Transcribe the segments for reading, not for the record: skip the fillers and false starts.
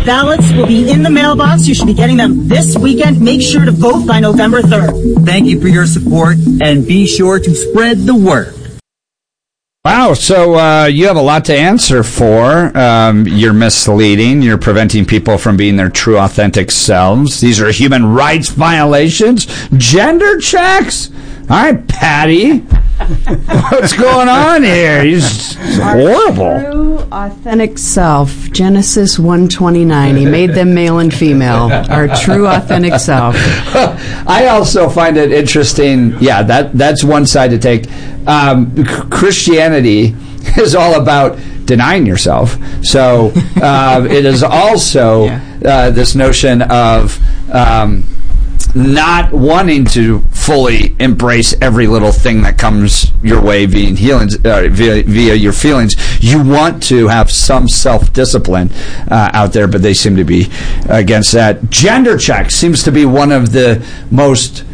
Ballots will be in the mailbox. You should be getting them this weekend. Make sure to vote by November 3rd. Thank you for your support, and be sure to spread the word. Wow, so you have a lot to answer for. You're misleading. You're preventing people from being their true, authentic selves. These are human rights violations. Gender checks. All right, Patty. What's going on here? He's horrible. Our true, authentic self. Genesis 1:29. He made them male and female. Our true, authentic self. I also find it interesting. Yeah, that's one side to take. Christianity is all about denying yourself. So it is also this notion of not wanting to fully embrace every little thing that comes your way via your feelings. You want to have some self-discipline out there, but they seem to be against that. Gender check seems to be one of the most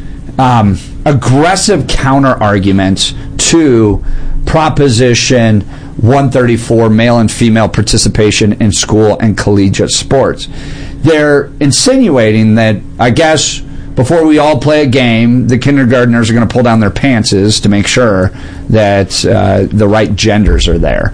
aggressive counter-arguments to Proposition 134, male and female participation in school and collegiate sports. They're insinuating that, I guess, before we all play a game, the kindergartners are going to pull down their pantses to make sure that the right genders are there.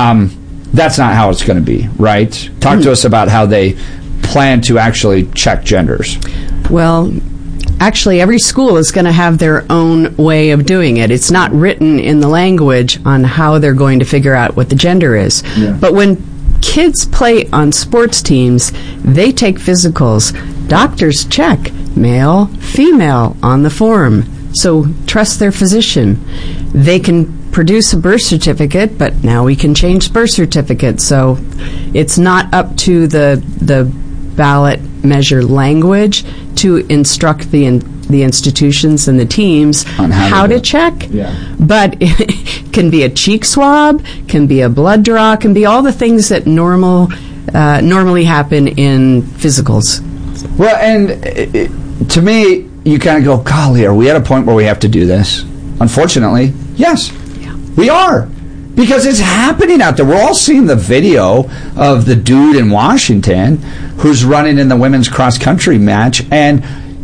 That's not how it's going to be, right? Talk to us about how they plan to actually check genders. Well, actually, every school is going to have their own way of doing it. It's not written in the language on how they're going to figure out what the gender is. Yeah. But when kids play on sports teams, they take physicals. Doctors check male, female on the form. So trust their physician. They can produce a birth certificate, but now we can change birth certificates. So it's not up to the ballot measure language to instruct the institutions and the teams on how to check. Yeah. But it can be a cheek swab, can be a blood draw, can be all the things that normally happen in physicals. Well, and to me, you kind of go, golly, are we at a point where we have to do this? Unfortunately, yes, we are. Because it's happening out there. We're all seeing the video of the dude in Washington who's running in the women's cross-country match, and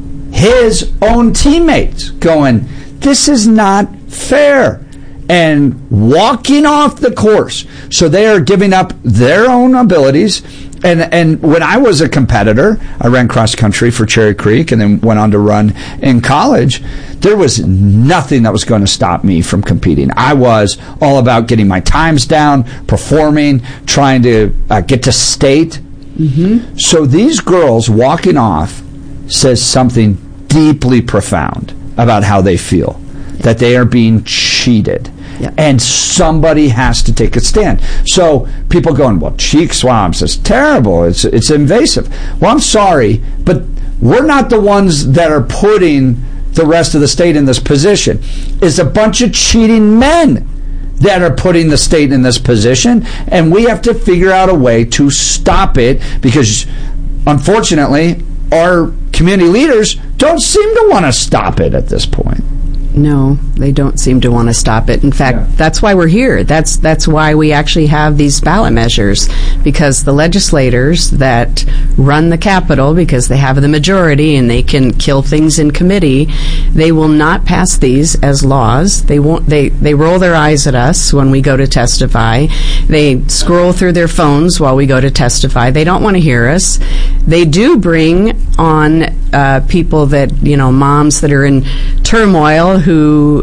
his own teammates going, this is not fair, and walking off the course. So they are giving up their own abilities. And when I was a competitor, I ran cross-country for Cherry Creek and then went on to run in college. There was nothing that was going to stop me from competing. I was all about getting my times down, performing, trying to get to state. Mm-hmm. So these girls walking off says something deeply profound about how they feel, that they are being cheated. Yeah. And somebody has to take a stand. So people going, well, cheek swabs is terrible. It's invasive. Well, I'm sorry, but we're not the ones that are putting the rest of the state in this position. It's a bunch of cheating men that are putting the state in this position, and we have to figure out a way to stop it because, unfortunately, our community leaders don't seem to want to stop it at this point. No, they don't seem to want to stop it. In fact, that's why we're here. That's why we actually have these ballot measures, because the legislators that run the Capitol, because they have the majority and they can kill things in committee, they will not pass these as laws. They won't. They roll their eyes at us when we go to testify. They scroll through their phones while we go to testify. They don't want to hear us. They do bring on people that, moms that are in turmoil who,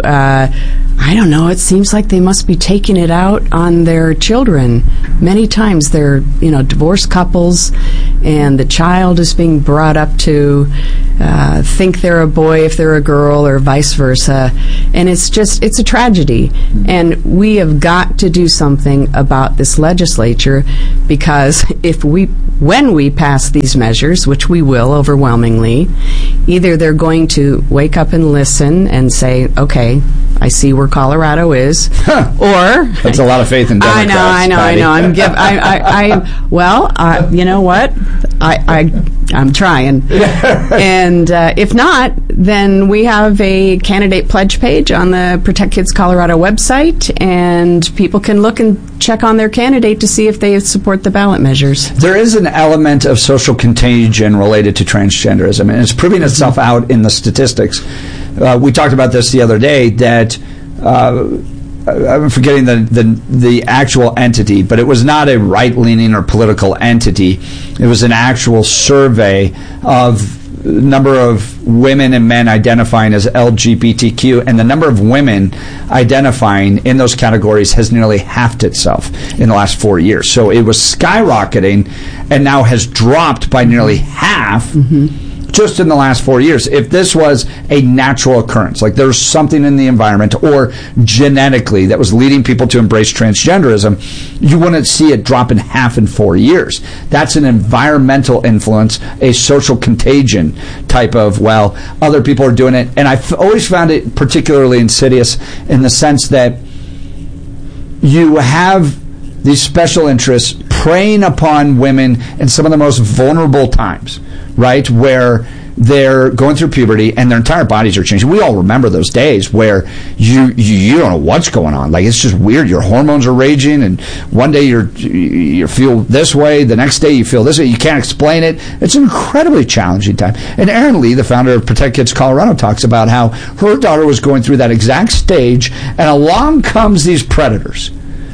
I don't know, it seems like they must be taking it out on their children. Many times they're, divorced couples, and the child is being brought up to think they're a boy if they're a girl, or vice versa. And it's a tragedy. And we have got to do something about this legislature, because when we pass these measures, which we will overwhelmingly, either they're going to wake up and listen and say, okay, I see where Colorado is, or that's a lot of faith in Democrats. I know. You know what? I'm trying. And if not, then we have a candidate pledge page on the Protect Kids Colorado website, and people can look and check on their candidate to see if they support the ballot measures. There is an element of social contagion related to transgenderism, and it's proving itself out in the statistics. We talked about this the other day, that I'm forgetting the actual entity, but it was not a right-leaning or political entity. It was an actual survey of number of women and men identifying as LGBTQ, and the number of women identifying in those categories has nearly halved itself in the last 4 years. So it was skyrocketing and now has dropped by nearly half just in the last 4 years. If this was a natural occurrence, like there's something in the environment or genetically that was leading people to embrace transgenderism, you wouldn't see it drop in half in 4 years. That's an environmental influence, a social contagion type of, well, other people are doing it. And I've always found it particularly insidious in the sense that you have these special interests preying upon women in some of the most vulnerable times, right, where they're going through puberty and their entire bodies are changing. We all remember those days where you don't know what's going on. Like, it's just weird. Your hormones are raging, and one day you feel this way, the next day you feel this way. You can't explain it. It's an incredibly challenging time. And Erin Lee, the founder of Protect Kids Colorado, talks about how her daughter was going through that exact stage, and along comes these predators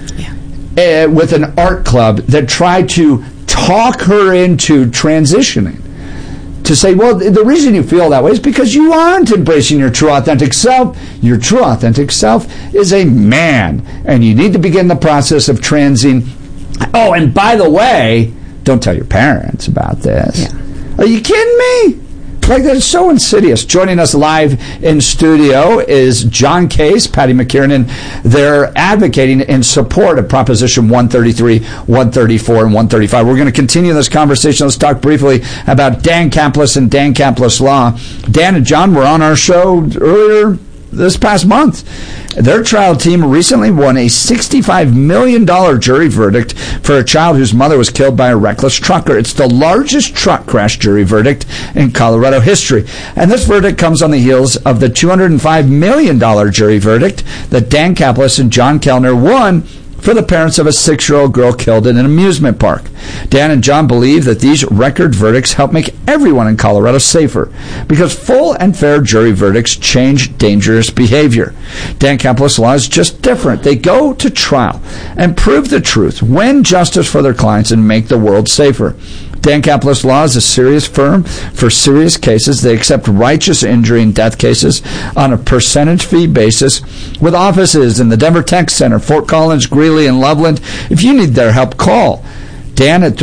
with an art club that tried to talk her into transitioning. To say, well, the reason you feel that way is because you aren't embracing your true authentic self. Your true authentic self is a man, and you need to begin the process of transing. Oh, and by the way, don't tell your parents about this. Yeah. Are you kidding me? Like, that's so insidious. Joining us live in studio is John Case, Patty McKiernan. They're advocating in support of Proposition 133, 134, and 135. We're going to continue this conversation. Let's talk briefly about Dan Caplis and Dan Caplis Law. Dan and John were on our show earlier this past month. Their trial team recently won a $65 million jury verdict for a child whose mother was killed by a reckless trucker. It's the largest truck crash jury verdict in Colorado history. And this verdict comes on the heels of the $205 million jury verdict that Dan Caplis and John Kellner won for the parents of a 6-year-old girl killed in an amusement park. Dan and John believe that these record verdicts help make everyone in Colorado safer, because full and fair jury verdicts change dangerous behavior. Dan Caplis Law is just different. They go to trial and prove the truth, win justice for their clients, and make the world safer. Dan Caplis Law is a serious firm for serious cases. They accept righteous injury and death cases on a percentage fee basis, with offices in the Denver Tech Center, Fort Collins, Greeley, and Loveland. If you need their help, call Dan at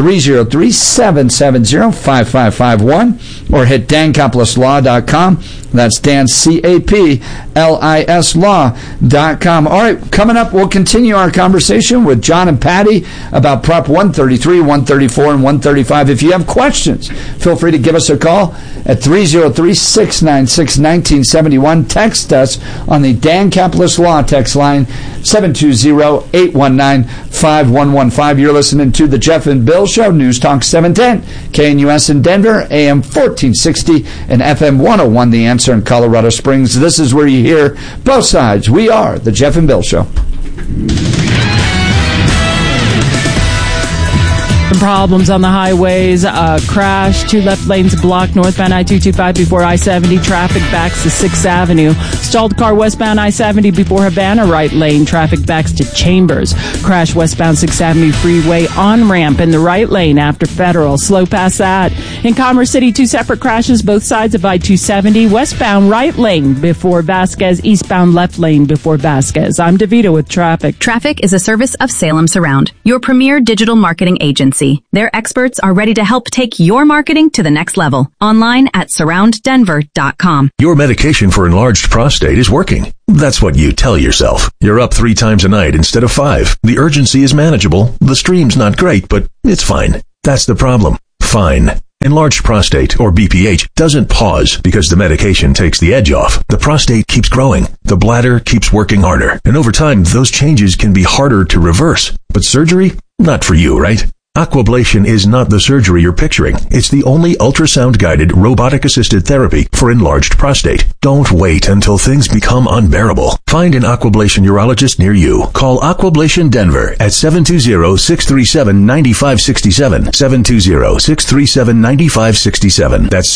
303-770-5551 or hit dancaplisLaw.com. That's Dan, C-A-P-L-I-S Law.com. All right, coming up, we'll continue our conversation with John and Patty about Prop 133, 134, and 135. If you have questions, feel free to give us a call at 303-696-1971. Text us on the Dan Caplis Law text line, 720-819-5115. You're listening to The Jeff and Bill Show, News Talk 710, KNUS in Denver, AM 1460, and FM 101, The Answer in Colorado Springs. This is where you hear both sides. We are The Jeff and Bill Show. Problems on the highways, crash, 2 left lanes blocked, northbound I-225 before I-70, traffic backs to 6th Avenue, stalled car westbound I-70 before Havana right lane, traffic backs to Chambers, crash westbound 6th Avenue freeway on-ramp in the right lane after Federal, slow past that. In Commerce City, 2 separate crashes, both sides of I-270, westbound right lane before Vasquez, eastbound left lane before Vasquez. I'm DeVito with traffic. Traffic is a service of Salem Surround, your premier digital marketing agency. Their experts are ready to help take your marketing to the next level. Online at surrounddenver.com. Your medication for enlarged prostate is working. That's what you tell yourself. You're up 3 times a night instead of 5. The urgency is manageable. The stream's not great, but it's fine. That's the problem. Fine. Enlarged prostate, or BPH, doesn't pause because the medication takes the edge off. The prostate keeps growing. The bladder keeps working harder. And over time, those changes can be harder to reverse. But surgery? Not for you, right? Aquablation is not the surgery you're picturing. It's the only ultrasound-guided, robotic-assisted therapy for enlarged prostate. Don't wait until things become unbearable. Find an Aquablation urologist near you. Call Aquablation Denver at 720-637-9567. 720-637-9567. That's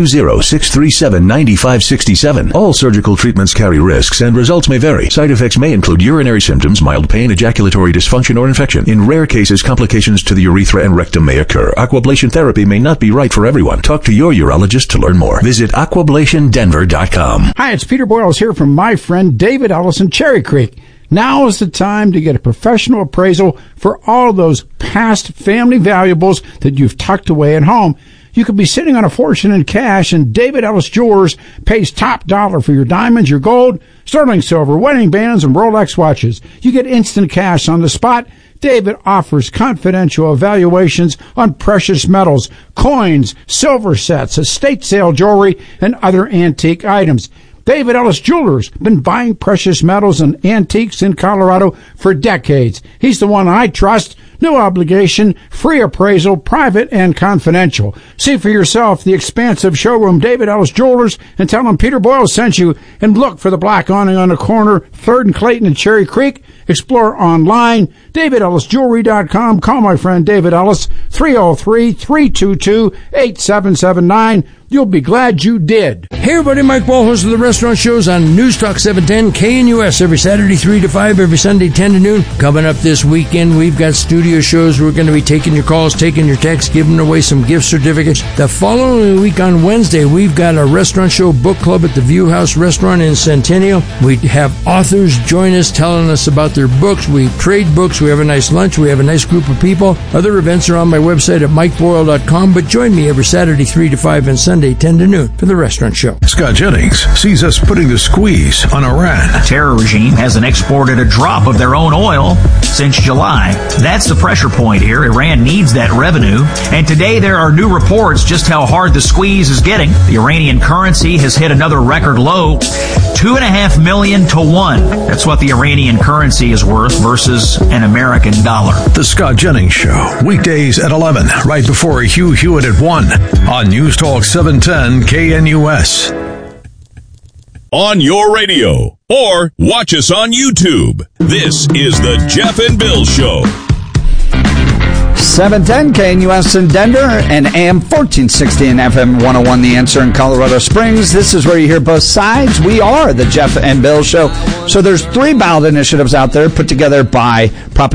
720-637-9567. All surgical treatments carry risks and results may vary. Side effects may include urinary symptoms, mild pain, ejaculatory dysfunction, or infection. In rare cases, complications to the urethra and rectum may occur. Aquablation therapy may not be right for everyone. Talk to your urologist to learn more. Visit aquablationdenver.com. Hi, it's Peter Boyles here from my friend David Ellis in Cherry Creek. Now is the time to get a professional appraisal for all those past family valuables that you've tucked away at home. You could be sitting on a fortune in cash, and David Ellis Jewelers pays top dollar for your diamonds, your gold, sterling silver, wedding bands, and Rolex watches. You get instant cash on the spot. David offers confidential evaluations on precious metals, coins, silver sets, estate sale jewelry, and other antique items. David Ellis Jewelers been buying precious metals and antiques in Colorado for decades. He's the one I trust. No obligation, free appraisal, private and confidential. See for yourself the expansive showroom, David Ellis Jewelers, and tell them Peter Boyle sent you. And look for the black awning on the corner, 3rd and Clayton and Cherry Creek. Explore online, DavidEllisJewelry.com. Call my friend David Ellis, 303-322-8779. You'll be glad you did. Hey everybody, Mike Ball, host of the Restaurant Shows on News Talk 710 KNUS every Saturday 3 to 5, every Sunday 10 to noon. Coming up this weekend, we've got studio shows. We're going to be taking your calls, taking your texts, giving away some gift certificates. The following week on Wednesday, we've got a Restaurant Show book club at the View House Restaurant in Centennial. We have authors join us telling us about their books. We trade books. We have a nice lunch. We have a nice group of people. Other events are on my website at mikeboyle.com, but join me every Saturday 3 to 5 and Sunday 10 to noon for the Restaurant Show. Scott Jennings sees us putting the squeeze on Iran. The terror regime hasn't exported a drop of their own oil since July. That's the pressure point here. Iran needs that revenue. And today there are new reports just how hard the squeeze is getting. The Iranian currency has hit another record low, 2.5 million to 1. That's what the Iranian currency is worth versus an American dollar. The Scott Jennings Show, weekdays at 11, right before Hugh Hewitt at 1 on News Talk 710 KNUS. On your radio, or watch us on YouTube. This is the Jeff and Bill Show. 710 KNUS in Denver and AM 1460 and FM 101 The Answer in Colorado Springs. This is where you hear both sides. We are the Jeff and Bill Show. So there's 3 ballot initiatives out there put together by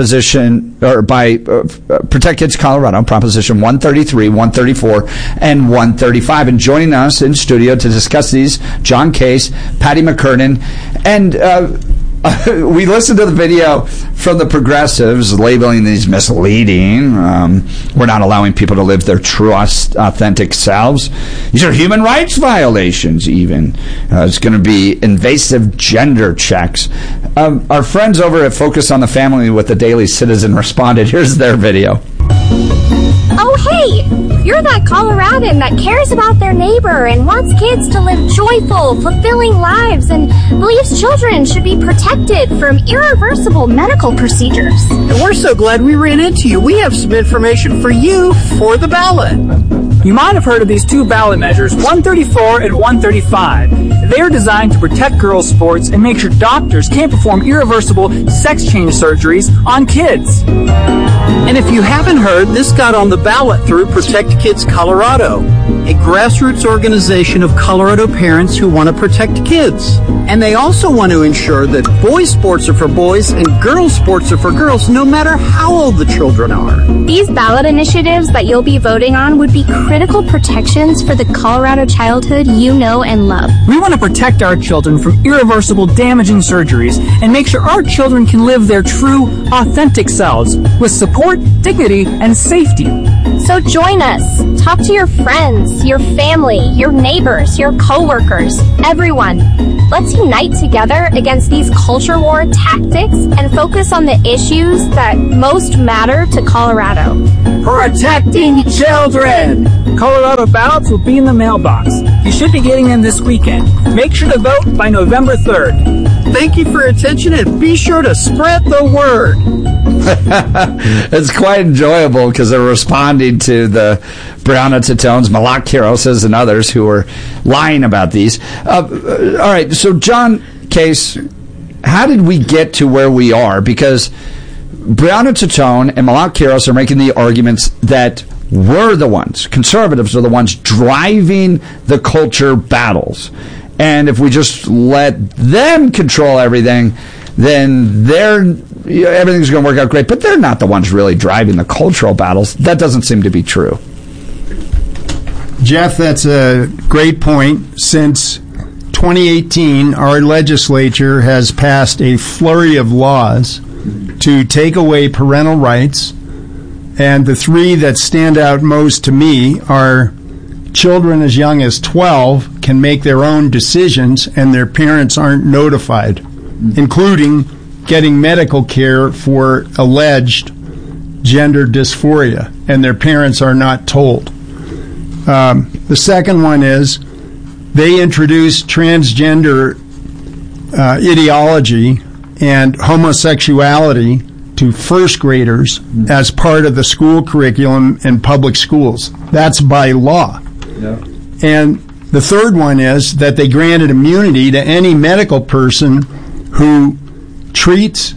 Protect Kids Colorado, Proposition 133, 134, and 135. And joining us in studio to discuss these, John Case, Patty McKernan, and we listened to the video from the progressives labeling these misleading. We're not allowing people to live their true, authentic selves. These are human rights violations, even. It's going to be invasive gender checks. Our friends over at Focus on the Family with the Daily Citizen responded. Here's their video. Oh, hey, you're that Coloradan that cares about their neighbor and wants kids to live joyful, fulfilling lives and believes children should be protected from irreversible medical procedures. And we're so glad we ran into you. We have some information for you for the ballot. You might have heard of these 2 ballot measures, 134 and 135. They are designed to protect girls' sports and make sure doctors can't perform irreversible sex change surgeries on kids. And if you haven't heard, this got on the ballot through Protect Kids Colorado, a grassroots organization of Colorado parents who want to protect kids. And they also want to ensure that boys' sports are for boys and girls' sports are for girls, no matter how old the children are. These ballot initiatives that you'll be voting on would be critical protections for the Colorado childhood you know and love. We want to protect our children from irreversible damaging surgeries and make sure our children can live their true, authentic selves with support, dignity, and safety. So join us. Talk to your friends, your family, your neighbors, your coworkers, everyone. Let's unite together against these culture war tactics and focus on the issues that most matter to Colorado. Protecting children! Colorado ballots will be in the mailbox. You should be getting them this weekend. Make sure to vote by November 3rd. Thank you for your attention, and be sure to spread the word. It's quite enjoyable because they're responding to the Brianna Titones, Malak Kiroses, and others who are lying about these. All right, so John Case, how did we get to where we are? Because Brianna Titone and Malak Kiros are making the arguments that we're the ones, conservatives are the ones driving the culture battles. And if we just let them control everything, then everything's going to work out great. But they're not the ones really driving the cultural battles. That doesn't seem to be true. Jeff, that's a great point. Since 2018, our legislature has passed a flurry of laws to take away parental rights. And the three that stand out most to me are children as young as 12 can make their own decisions and their parents aren't notified, including getting medical care for alleged gender dysphoria, and their parents are not told. The second one is they introduced transgender ideology and homosexuality to first graders as part of the school curriculum in public schools. That's by law. Yeah. And the third one is that they granted immunity to any medical person who treats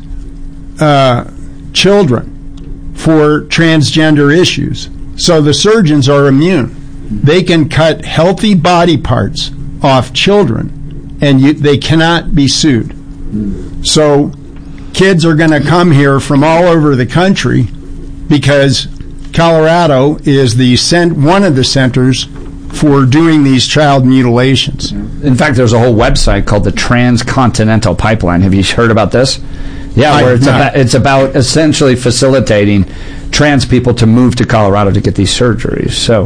children for transgender issues. So the surgeons are immune. They can cut healthy body parts off children, and they cannot be sued. So kids are going to come here from all over the country because Colorado is one of the centers for doing these child mutilations. In fact, there's a whole website called the Transcontinental Pipeline. Have you heard about this? Yeah, where it's about essentially facilitating trans people to move to Colorado to get these surgeries. So,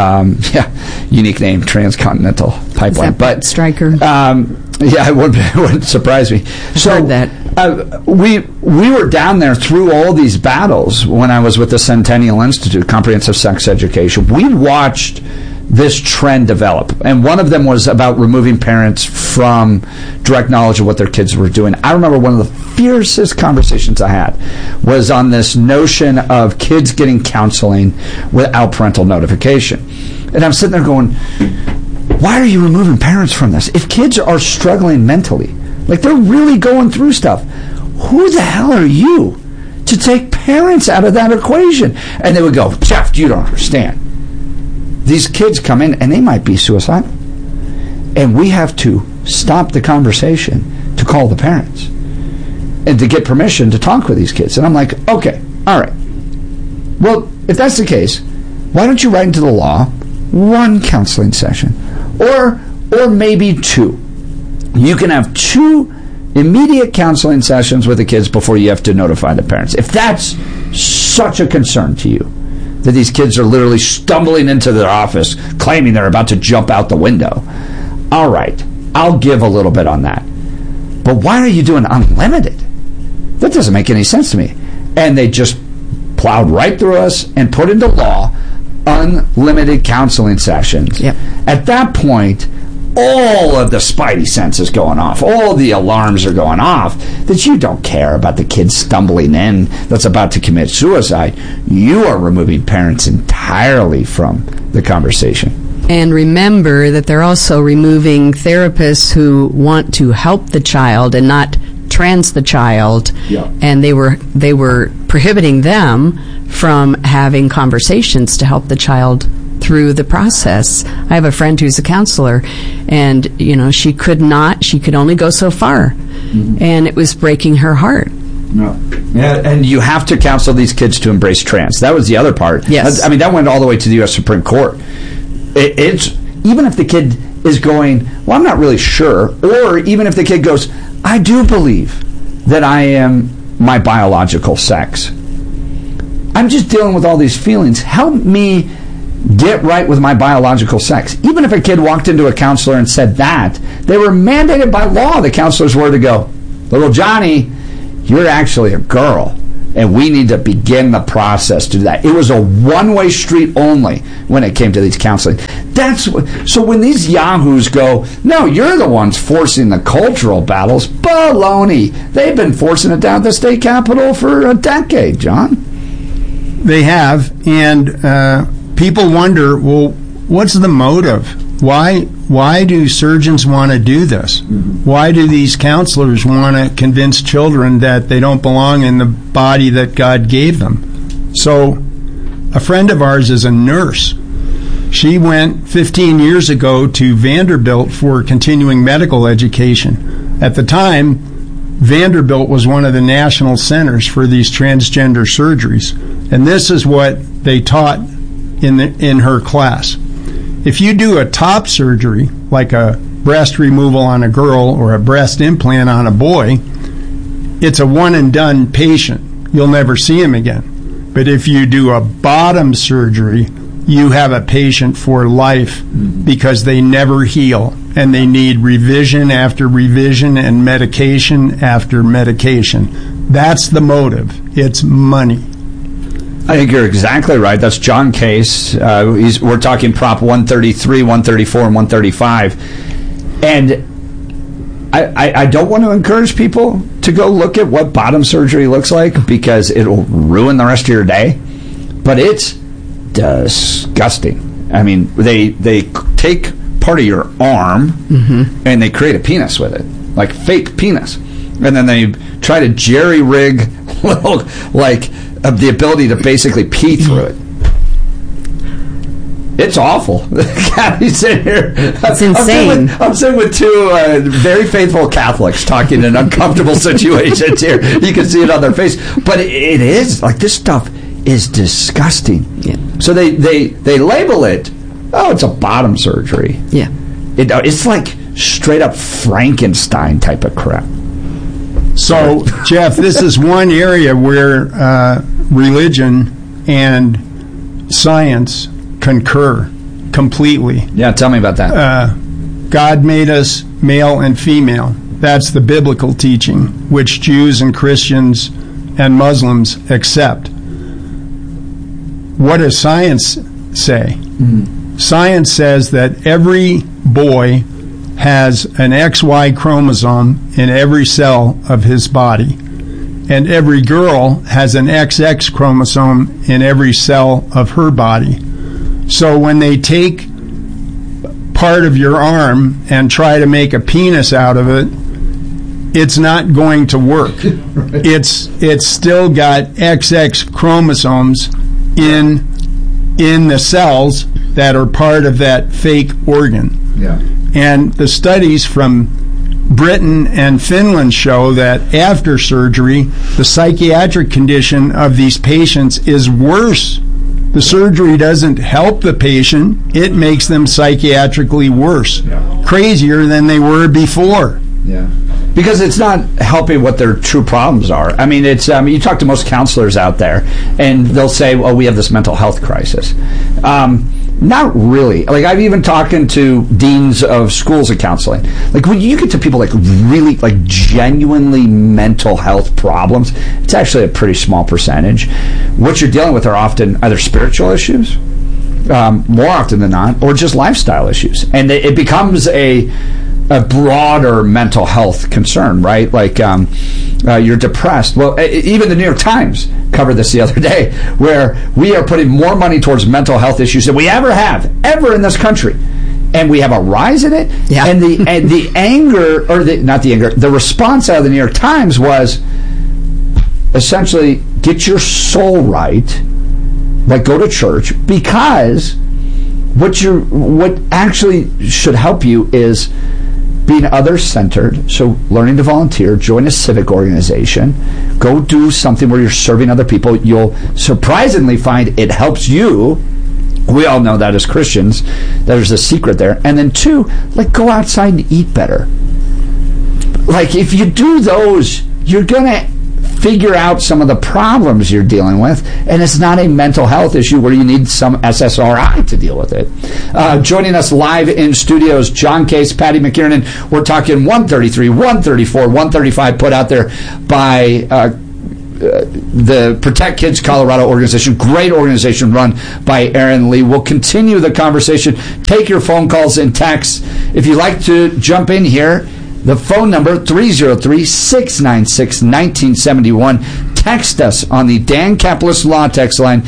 unique name, Transcontinental Pipeline. But Stryker. It wouldn't surprise me. Heard that. We were down there through all these battles when I was with the Centennial Institute, Comprehensive Sex Education. We watched this trend develop, and one of them was about removing parents from direct knowledge of what their kids were doing. I remember one of the fiercest conversations I had was on this notion of kids getting counseling without parental notification. And I'm sitting there going, why are you removing parents from this? If kids are struggling mentally, like they're really going through stuff, who the hell are you to take parents out of that equation? And they would go, Jeff, you don't understand. These kids come in and they might be suicidal. And we have to stop the conversation to call the parents and to get permission to talk with these kids. And I'm like, okay, all right. Well, if that's the case, why don't you write into the law one counseling session or maybe two? You can have 2 immediate counseling sessions with the kids before you have to notify the parents. If that's such a concern to you, that these kids are literally stumbling into their office claiming they're about to jump out the window, all right, I'll give a little bit on that. But why are you doing unlimited? That doesn't make any sense to me. And they just plowed right through us and put into law unlimited counseling sessions. Yep. At that point, all of the spidey senses going off, all the alarms are going off, that you don't care about the kid stumbling in that's about to commit suicide. You are removing parents entirely from the conversation. And remember that they're also removing therapists who want to help the child and not trans the child. Yeah. And they were prohibiting them from having conversations to help the child through the process. I have a friend who's a counselor, and she could only go so far, and it was breaking her heart. No. Yeah, and you have to counsel these kids to embrace trans. That was the other part. Yes. I mean, that went all the way to the U.S. Supreme Court. It's even if the kid is going, well, I'm not really sure, or even if the kid goes, I do believe that I am my biological sex. I'm just dealing with all these feelings. Help me get right with my biological sex. Even if a kid walked into a counselor and said that, they were mandated by law, the counselors were to go, little Johnny, you're actually a girl, And we need to begin the process to do that. It was a one-way street only when it came to these counseling. So when these yahoos go, no, you're the ones forcing the cultural battles, baloney. They've been forcing it down at the state capitol for a decade, John. They have, and people wonder, well, what's the motive? Why do surgeons want to do this? Why do these counselors want to convince children that they don't belong in the body that God gave them? So, a friend of ours is a nurse. She went 15 years ago to Vanderbilt for continuing medical education. At the time, Vanderbilt was one of the national centers for these transgender surgeries. And this is what they taught in her class. If you do a top surgery, like a breast removal on a girl or a breast implant on a boy, it's a one-and-done patient. You'll never see him again. But if you do a bottom surgery, you have a patient for life because they never heal, and they need revision after revision and medication after medication. That's the motive. It's money. I think you're exactly right. That's John Case. We're talking Prop 133, 134, and 135. And I don't want to encourage people to go look at what bottom surgery looks like because it'll ruin the rest of your day. But it's disgusting. I mean, they take part of your arm and they create a penis with it, like fake penis. And then they try to jerry-rig the ability to basically pee through it. It's awful. Gabby's sitting here. It's insane. I'm sitting with two very faithful Catholics talking in uncomfortable situations here. You can see it on their face. But it is, like, this stuff is disgusting. Yeah. So they label it, it's a bottom surgery. Yeah. It's like straight up Frankenstein type of crap. So, Jeff, this is one area where religion and science concur completely. Yeah, tell me about that. God made us male and female. That's the biblical teaching, which Jews and Christians and Muslims accept. What does science say? Science says that every boy has an XY chromosome in every cell of his body, and every girl has an XX chromosome in every cell of her body. So when they take part of your arm and try to make a penis out of it, it's not going to work. Right. It's still got XX chromosomes in the cells that are part of that fake organ. Yeah. And the studies from Britain and Finland show that after surgery, the psychiatric condition of these patients is worse. The surgery doesn't help the patient, it makes them psychiatrically worse. Yeah. Crazier than they were before. Yeah. Because it's not helping what their true problems are. I mean, it's you talk to most counselors out there, and they'll say, "Well, we have this mental health crisis." Not really. Like, I've even talking to deans of schools of counseling. Like, when you get to people like really, like, genuinely mental health problems, it's actually a pretty small percentage. What you're dealing with are often either spiritual issues, more often than not, or just lifestyle issues, and it becomes a broader mental health concern, right? Like, you're depressed. Well, even the New York Times covered this the other day, where we are putting more money towards mental health issues than we ever have, ever in this country. And we have a rise in it. Yeah. And the anger, or the response out of the New York Times was essentially, get your soul right, like go to church, because what actually should help you is being other-centered, so learning to volunteer, join a civic organization, go do something where you're serving other people. You'll surprisingly find it helps you. We all know that as Christians. There's a secret there. And then 2, like, go outside and eat better. Like, if you do those, you're going to figure out some of the problems you're dealing with, and it's not a mental health issue where you need some SSRI to deal with it. Joining us live in studios, John Case, Patty McKiernan. We're talking 133, 134, 135 put out there by the Protect Kids Colorado organization, great organization run by Aaron Lee. We'll continue the conversation. Take your phone calls and texts. If you'd like to jump in here, the phone number, 303-696-1971. Text us on the Dan Caplis Law text line,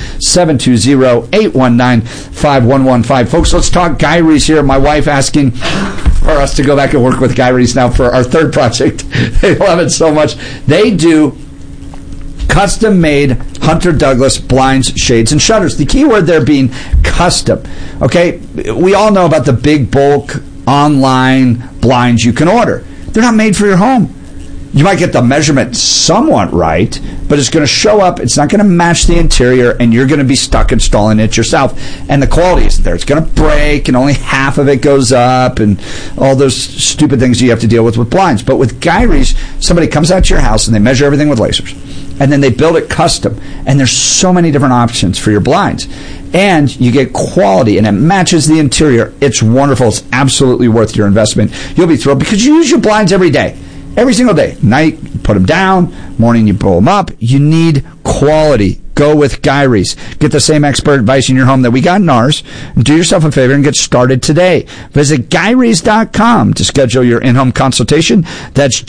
720-819-5115. Folks, let's talk Guy Reese here. My wife asking for us to go back and work with Guy Reese now for our third project. They love it so much. They do custom-made Hunter Douglas blinds, shades, and shutters. The key word there being custom. Okay? We all know about the big bulk online blinds you can order. They're not made for your home. You might get the measurement somewhat right, but it's going to show up, it's not going to match the interior, and you're going to be stuck installing it yourself. And the quality isn't there. It's going to break, and only half of it goes up, and all those stupid things you have to deal with blinds. But with Guy Reese, somebody comes out to your house, and they measure everything with lasers. And then they build it custom. And there's so many different options for your blinds. And you get quality, and it matches the interior. It's wonderful. It's absolutely worth your investment. You'll be thrilled because you use your blinds every day. Every single day. Night, you put them down. Morning, you pull them up. You need quality. Go with Guy Reese. Get the same expert advice in your home that we got in ours. Do yourself a favor and get started today. Visit GuyReese.com to schedule your in-home consultation. That's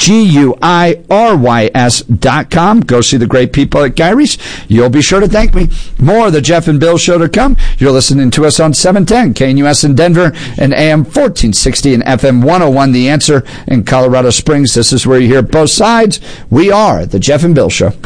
GUIRYS.com. Go see the great people at Guy Reese. You'll be sure to thank me. More of the Jeff and Bill Show to come. You're listening to us on 710 KNUS in Denver and AM 1460 and FM 101 The Answer in Colorado Springs. This is where you hear both sides. We are the Jeff and Bill Show.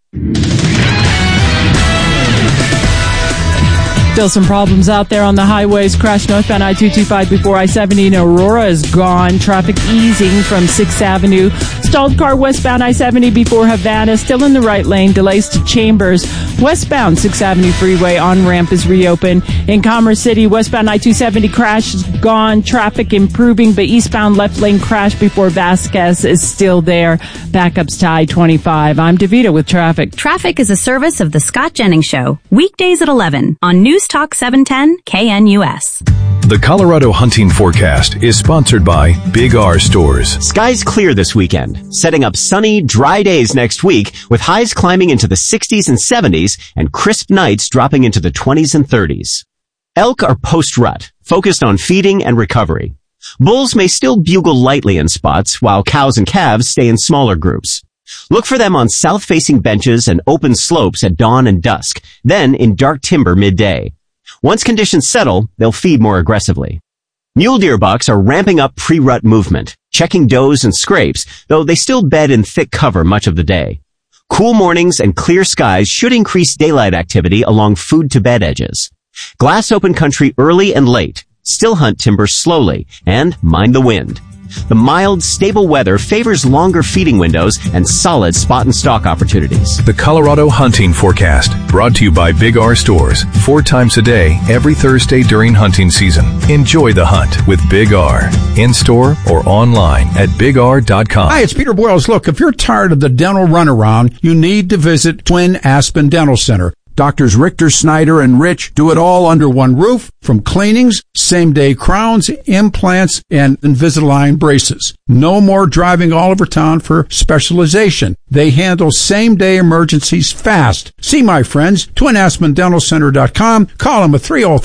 Still some problems out there on the highways. Crash northbound I-225 before I-70 in Aurora is gone. Traffic easing from 6th Avenue. Stalled car westbound I-70 before Havana. Still in the right lane. Delays to Chambers. Westbound 6th Avenue freeway on-ramp is reopened. In Commerce City, westbound I-270 crash is gone. Traffic improving, but eastbound left lane crash before Vasquez is still there. Backups to I-25. I'm DeVita with traffic. Traffic is a service of the Scott Jennings Show. Weekdays at 11 on News Talk 710 KNUS. The Colorado Hunting Forecast is sponsored by Big R Stores. Skies clear this weekend, setting up sunny, dry days next week with highs climbing into the 60s and 70s and crisp nights dropping into the 20s and 30s. Elk are post-rut, focused on feeding and recovery. Bulls may still bugle lightly in spots, while cows and calves stay in smaller groups. Look for them on south-facing benches and open slopes at dawn and dusk, then in dark timber midday. Once conditions settle, they'll feed more aggressively. Mule deer bucks are ramping up pre-rut movement, checking does and scrapes, though they still bed in thick cover much of the day. Cool mornings and clear skies should increase daylight activity along food-to-bed edges. Glass open country early and late. Still hunt timber slowly and mind the wind. The mild, stable weather favors longer feeding windows and solid spot and stalk opportunities. The Colorado Hunting Forecast, brought to you by Big R Stores, 4 times a day, every Thursday during hunting season. Enjoy the hunt with Big R, in-store or online at bigr.com. Hi, it's Peter Boyles. Look, if you're tired of the dental runaround, you need to visit Twin Aspen Dental Center. Doctors Richter, Snyder, and Rich do it all under one roof, from cleanings, same-day crowns, implants, and Invisalign braces. No more driving all over town for specialization. They handle same-day emergencies fast. See my friends, TwinAspenDentalCenter.com. Call them at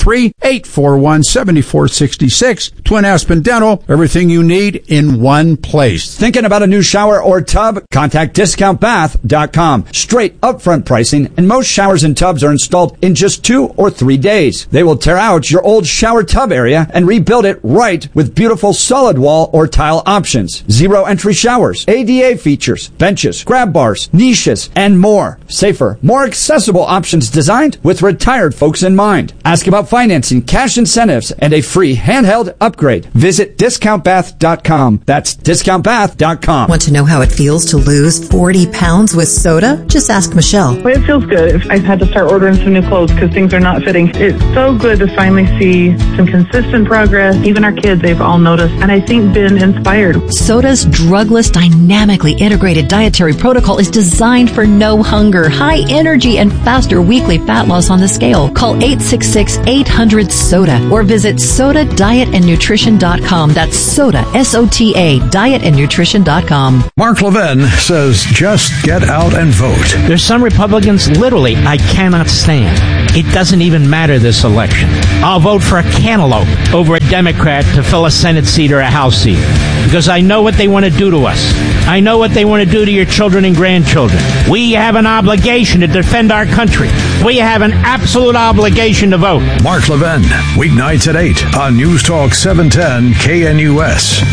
303-841-7466. Twin Aspen Dental, everything you need in one place. Thinking about a new shower or tub? Contact DiscountBath.com. Straight upfront pricing, and most showers and tubs are installed in just 2 or 3 days. They will tear out your old shower tub area and rebuild it right with beautiful solid wall or tile options. Zero entry showers, ADA features, benches, grab bars, niches, and more. Safer, more accessible options designed with retired folks in mind. Ask about financing, cash incentives, and a free handheld upgrade. Visit DiscountBath.com. That's DiscountBath.com. Want to know how it feels to lose 40 pounds with soda? Just ask Michelle. Well, it feels good. I've had to start ordering some new clothes because things are not fitting. It's so good to finally see some consistent progress. Even our kids, they've all noticed, and I think been inspired. Soda's drugless, dynamically integrated dietary protocol is designed for no hunger, high energy, and faster weekly fat loss on the scale. Call 866-800-SODA or visit SODADietAndNutrition.com. That's SODA, S-O-T-A, dietandnutrition.com. Mark Levin says just get out and vote. There's some Republicans literally I cannot stand. It doesn't even matter this election. I'll vote for a cantaloupe over a Democrat to fill a Senate seat or a House seat because I know what they want to do to us. I know what they want to do to your children and grandchildren. We have an obligation to defend our country. We have an absolute obligation to vote. Mark Levin, weeknights at 8 on News Talk 710 KNUS.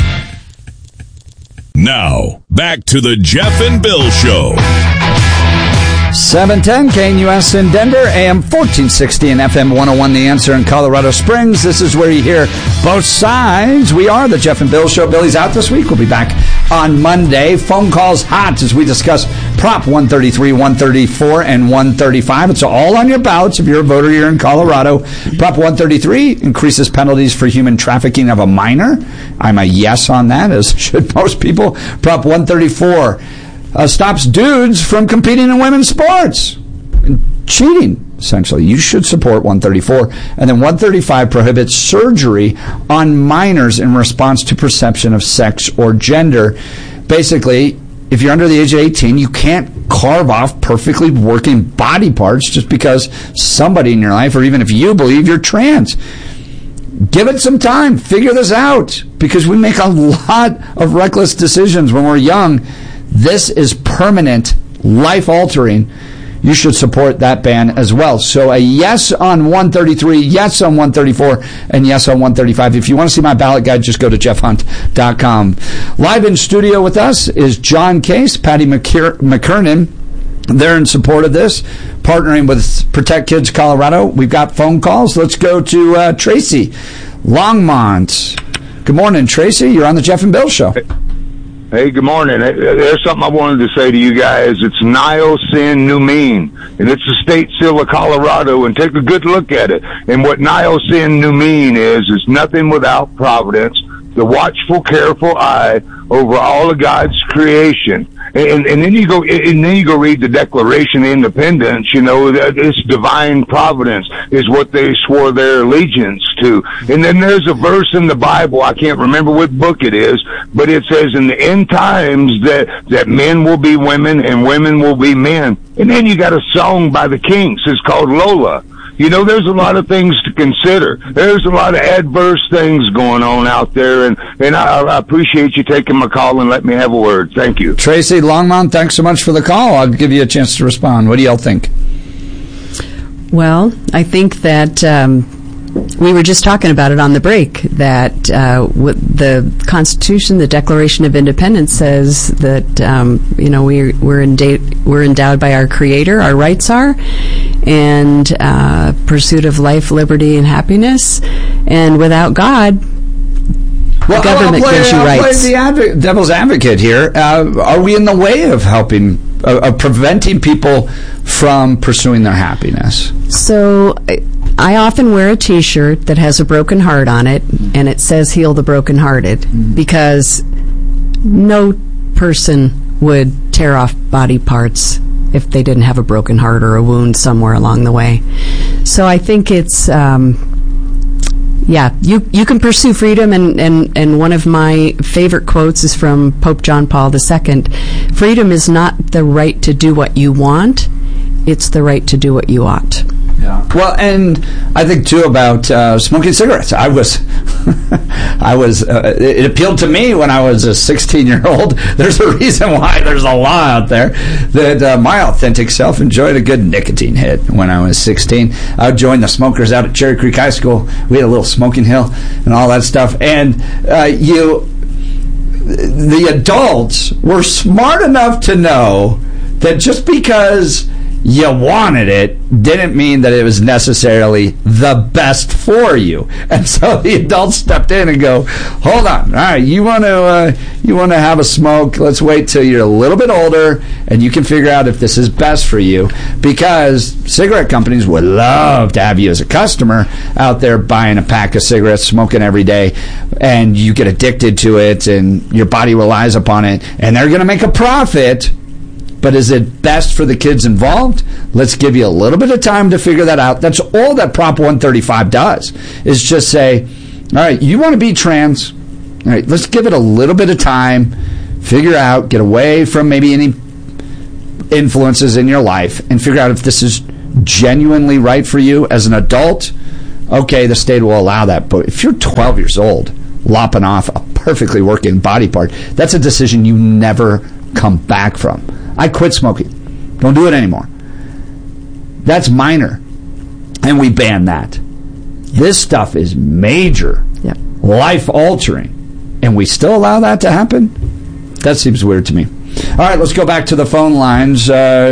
Now, back to the Jeff and Bill Show. 710 KNUS in Denver, AM 1460 and FM 101 The Answer in Colorado Springs. This is where you hear both sides. We are the Jeff and Bill Show. Billy's out this week. We'll be back on Monday. Phone calls hot as we discuss Prop 133, 134, and 135. It's all on your ballots if you're a voter here in Colorado. Prop 133 increases penalties for human trafficking of a minor. I'm a yes on that, as should most people. Prop 134 stops dudes from competing in women's sports. Cheating, essentially. You should support 134. And then 135 prohibits surgery on minors in response to perception of sex or gender. Basically, if you're under the age of 18, you can't carve off perfectly working body parts just because somebody in your life, or even if you believe you're trans. Give it some time. Figure this out, because we make a lot of reckless decisions when we're young. This is permanent, life-altering. You should support that ban as well. So a yes on 133, yes on 134, and yes on 135. If you want to see my ballot guide, just go to jeffhunt.com. Live in studio with us is John Case, Patty McKernan. They're in support of this, partnering with Protect Kids Colorado. We've got phone calls. Let's go to Tracy Longmont. Good morning, Tracy. You're on the Jeff and Bill Show. Hey, good morning. There's something I wanted to say to you guys. It's Niacin-Numene, and it's the state seal of Colorado, and take a good look at it. And what Niacin-Numene is nothing without providence, the watchful, careful eye over all of God's creation. And then you go read the Declaration of Independence. You know, that it's divine providence is what they swore their allegiance to. And then there's a verse in the Bible, I can't remember what book it is, but it says in the end times that men will be women and women will be men. And then you got a song by the Kinks. It's called Lola. You know, there's a lot of things to consider. There's a lot of adverse things going on out there, and I appreciate you taking my call and letting me have a word. Thank you. Tracy Longmont, thanks so much for the call. I'll give you a chance to respond. What do y'all think? Well, I think that we were just talking about it on the break, that the Constitution, the Declaration of Independence says that, we're endowed by our Creator, our rights are, and pursuit of life, liberty, and happiness. And without God, the government gives you rights. I'll play the devil's advocate here. Are we in the way of helping, of preventing people from pursuing their happiness? So I often wear a T-shirt that has a broken heart on it, and it says "Heal the Brokenhearted," because no person would tear off body parts if they didn't have a broken heart or a wound somewhere along the way. So I think it's, you can pursue freedom, and one of my favorite quotes is from Pope John Paul II. Freedom is not the right to do what you want, it's the right to do what you ought. Yeah. Well, and I think too about smoking cigarettes. It appealed to me when I was a 16-year-old. There's a reason why there's a law out there that my authentic self enjoyed a good nicotine hit when I was 16. I would join the smokers out at Cherry Creek High School. We had a little smoking hill and all that stuff. And the adults were smart enough to know that just because you wanted it didn't mean that it was necessarily the best for you. And so the adults stepped in and go, hold on, all right, you want to have a smoke, let's wait till you're a little bit older and you can figure out if this is best for you, because cigarette companies would love to have you as a customer out there buying a pack of cigarettes, smoking every day, and you get addicted to it and your body relies upon it, and they're going to make a profit. But is it best for the kids involved? Let's give you a little bit of time to figure that out. That's all that Prop 135 does, is just say, all right, you want to be trans. All right, let's give it a little bit of time, figure out, get away from maybe any influences in your life, and figure out if this is genuinely right for you as an adult. Okay, the state will allow that. But if you're 12 years old, lopping off a perfectly working body part, that's a decision you never come back from. I quit smoking. Don't do it anymore. That's minor. And we ban that. This stuff is major, life-altering, and we still allow that to happen? That seems weird to me. All right, let's go back to the phone lines.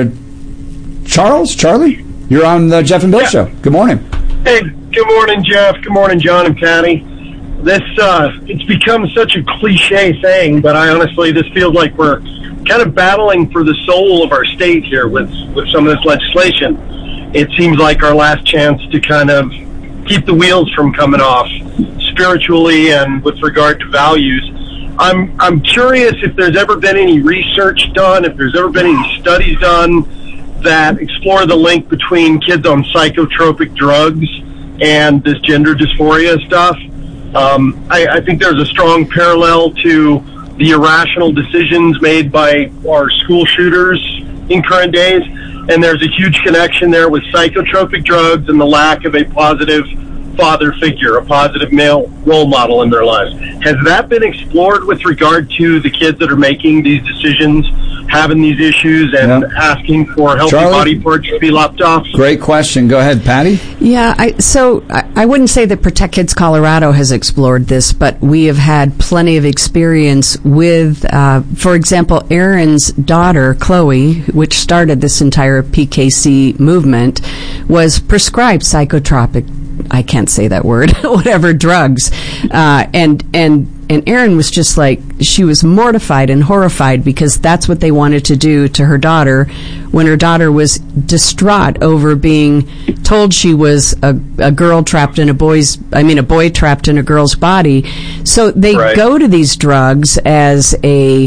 Charlie, you're on the Jeff and Bill Show. Good morning. Hey, good morning, Jeff. Good morning, John and Patty. It's become such a cliche thing, but this feels like we're kind of battling for the soul of our state here with some of this legislation. It seems like our last chance to kind of keep the wheels from coming off spiritually and with regard to values. I'm curious if there's ever been any research done, if there's ever been any studies done that explore the link between kids on psychotropic drugs and this gender dysphoria stuff. I think there's a strong parallel to the irrational decisions made by our school shooters in current days, and there's a huge connection there with psychotropic drugs and the lack of a positive father figure, a positive male role model in their lives. Has that been explored with regard to the kids that are making these decisions, having these issues, and asking for healthy body parts to be lopped off? Great question. Go ahead, Patty. Yeah, I wouldn't say that Protect Kids Colorado has explored this, but we have had plenty of experience with, for example, Aaron's daughter, Chloe, which started this entire PKC movement, was prescribed psychotropic, I can't say that word, whatever, drugs. And Erin was just like, she was mortified and horrified because that's what they wanted to do to her daughter when her daughter was distraught over being told she was a girl trapped in a boy trapped in a girl's body. So they go to these drugs as a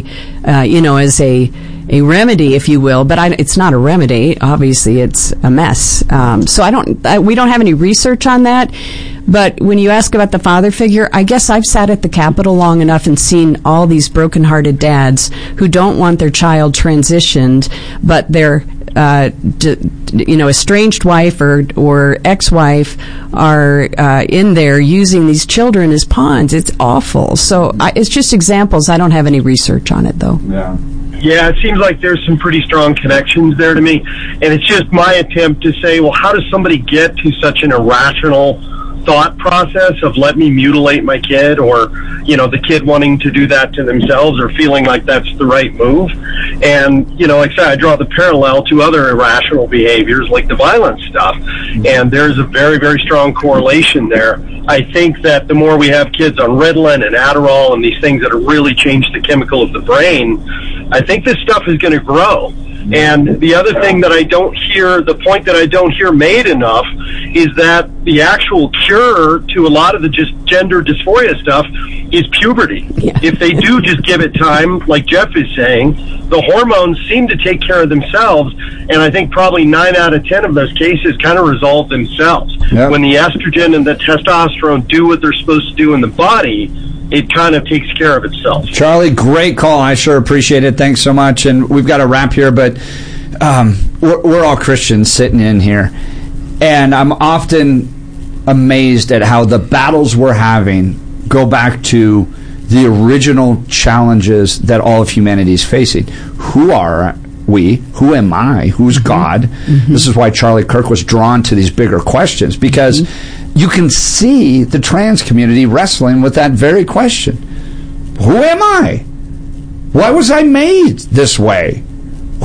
remedy, if you will, but it's not a remedy. Obviously, it's a mess. So we don't have any research on that. But when you ask about the father figure, I guess I've sat at the Capitol long enough and seen all these broken-hearted dads who don't want their child transitioned, but their estranged wife or ex-wife are in there using these children as pawns. It's awful. So it's just examples. I don't have any research on it, though. Yeah, it seems like there's some pretty strong connections there to me. And it's just my attempt to say, well, how does somebody get to such an irrational thought process of let me mutilate my kid, or the kid wanting to do that to themselves or feeling like that's the right move? And like I said, I draw the parallel to other irrational behaviors like the violence stuff, and there's a very, very strong correlation there. I think that the more we have kids on Ritalin and Adderall and these things that have really changed the chemical of the brain, I think this stuff is going to grow. And the other thing that the point that I don't hear made enough is that the actual cure to a lot of the just gender dysphoria stuff is puberty. Yeah. If they do just give it time, like Jeff is saying, the hormones seem to take care of themselves, and I think probably 9 out of 10 of those cases kind of resolve themselves. Yep. When the estrogen and the testosterone do what they're supposed to do in the body, it kind of takes care of itself. Charlie, great call. I sure appreciate it. Thanks so much. And we've got to wrap here, but we're all Christians sitting in here. And I'm often amazed at how the battles we're having go back to the original challenges that all of humanity is facing. Who are we? Who am I? Who's God? Mm-hmm. This is why Charlie Kirk was drawn to these bigger questions, because you can see the trans community wrestling with that very question. Who am I? Why was I made this way?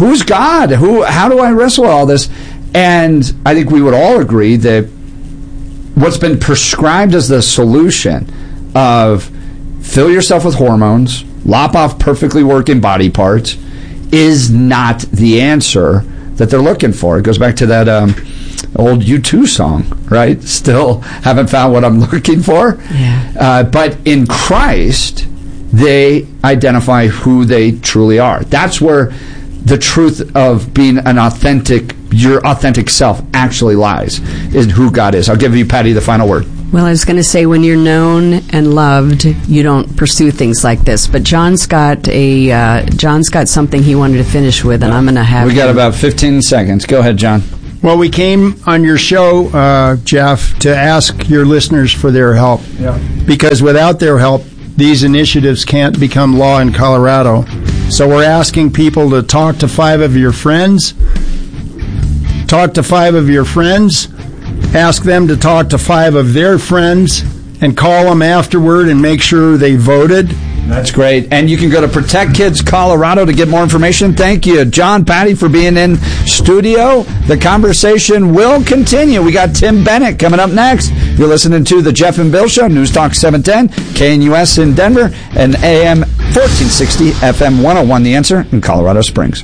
who's God? How do I wrestle with all this? And I think we would all agree that what's been prescribed as the solution of fill yourself with hormones, lop off perfectly working body parts, is not the answer that they're looking for. It goes back to that old U2 song, right? Still haven't found what I'm looking for. Yeah. But in Christ, they identify who they truly are. That's where the truth of being your authentic self actually lies, is who God is. I'll give you, Patty, the final word. Well, I was going to say, when you're known and loved, you don't pursue things like this. But John's got something he wanted to finish with, and I'm going to have. We got about 15 seconds. Go ahead, John. Well, we came on your show, Jeff, to ask your listeners for their help. Yeah. Because without their help, these initiatives can't become law in Colorado. So we're asking people to talk to 5 of your friends. Talk to 5 of your friends. Ask them to talk to 5 of their friends and call them afterward and make sure they voted. That's great. And you can go to Protect Kids Colorado to get more information. Thank you, John, Patty, for being in studio. The conversation will continue. We got Tim Bennett coming up next. You're listening to The Jeff and Bill Show, News Talk 710, KNUS in Denver, and AM 1460, FM 101, The Answer in Colorado Springs.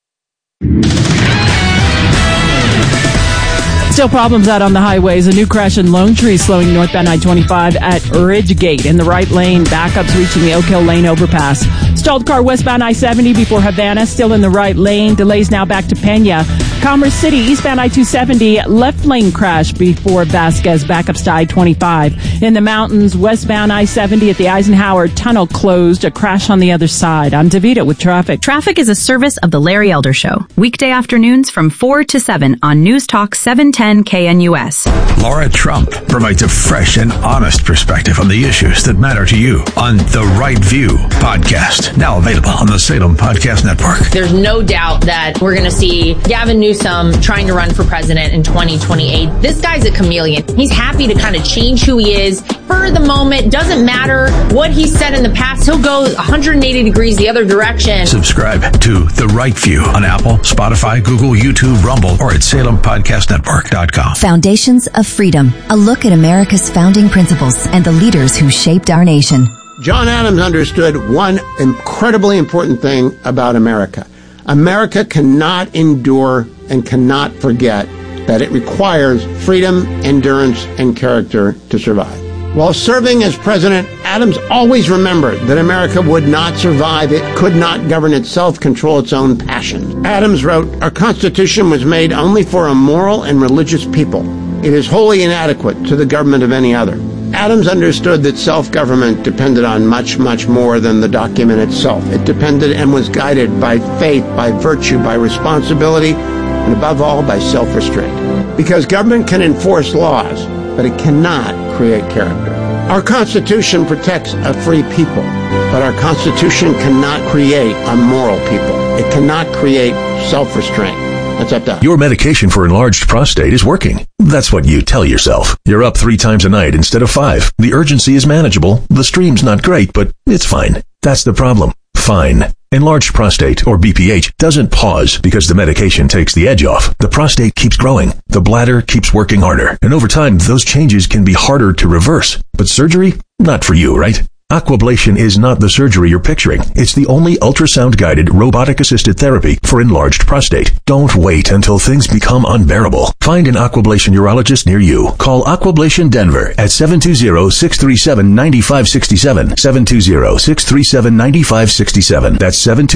Still problems out on the highways. A new crash in Lone Tree slowing northbound I-25 at Ridgegate. In the right lane, backups reaching the Oak Hill Lane overpass. Stalled car westbound I-70 before Havana, still in the right lane. Delays now back to Pena. Commerce City, eastbound I-270, left lane crash before Vasquez, backups to I-25. In the mountains, westbound I-70 at the Eisenhower Tunnel closed, a crash on the other side. I'm Davita with traffic. Traffic is a service of the Larry Elder Show. Weekday afternoons from 4 to 7 on News Talk 710 KNUS. Laura Trump provides a fresh and honest perspective on the issues that matter to you on The Right View podcast. Now available on the Salem Podcast Network. There's no doubt that we're going to see Gavin Newsom trying to run for president in 2028. This guy's a chameleon. He's happy to kind of change who he is for the moment. Doesn't matter what he said in the past. He'll go 180 degrees the other direction. Subscribe to The Right View on Apple, Spotify, Google, YouTube, Rumble, or at SalemPodcastNetwork.com. Foundations of Freedom, a look at America's founding principles and the leaders who shaped our nation. John Adams understood one incredibly important thing about America. America cannot endure and cannot forget that it requires freedom, endurance, and character to survive. While serving as president, Adams always remembered that America would not survive. It could not govern itself, control its own passions. Adams wrote, "Our Constitution was made only for a moral and religious people. It is wholly inadequate to the government of any other." Adams understood that self-government depended on much, much more than the document itself. It depended and was guided by faith, by virtue, by responsibility, and above all, by self-restraint. Because government can enforce laws, but it cannot create character. Our Constitution protects a free people, but our Constitution cannot create a moral people. It cannot create self-restraint. That's up to us. Your medication for enlarged prostate is working. That's what you tell yourself. You're up 3 times a night instead of 5. The urgency is manageable. The stream's not great, but it's fine. That's the problem. Fine. Enlarged prostate, or BPH, doesn't pause because the medication takes the edge off. The prostate keeps growing. The bladder keeps working harder. And over time, those changes can be harder to reverse. But surgery? Not for you, right? Aquablation is not the surgery you're picturing. It's the only ultrasound-guided, robotic-assisted therapy for enlarged prostate. Don't wait until things become unbearable. Find an Aquablation urologist near you. Call Aquablation Denver at 720-637-9567. 720-637-9567. That's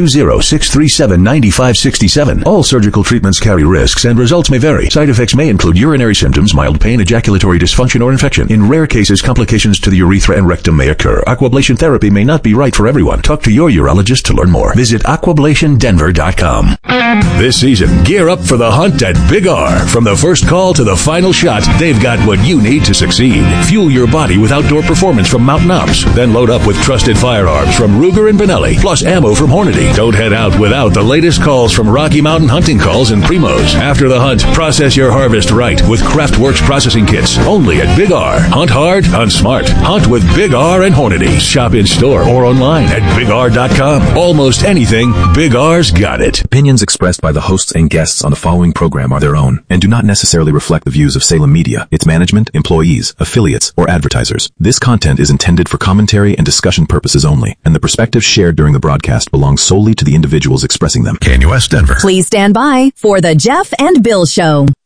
720-637-9567. All surgical treatments carry risks and results may vary. Side effects may include urinary symptoms, mild pain, ejaculatory dysfunction, or infection. In rare cases, complications to the urethra and rectum may occur. Aquablation therapy may not be right for everyone. Talk to your urologist to learn more. Visit aquablationdenver.com. This season, gear up for the hunt at Big R. From the first call to the final shot, they've got what you need to succeed. Fuel your body with outdoor performance from Mountain Ops. Then load up with trusted firearms from Ruger and Benelli, plus ammo from Hornady. Don't head out without the latest calls from Rocky Mountain Hunting Calls and Primos. After the hunt, process your harvest right with Craftworks processing kits. Only at Big R. Hunt hard, hunt smart. Hunt with Big R and Hornady. today. Shop in store or online at BigR.com. Almost anything, Big R's got it. Opinions expressed by the hosts and guests on the following program are their own and do not necessarily reflect the views of Salem Media, its management, employees, affiliates, or advertisers. This content is intended for commentary and discussion purposes only, and the perspectives shared during the broadcast belong solely to the individuals expressing them. KNUS Denver. Please stand by for the Jeff and Bill Show.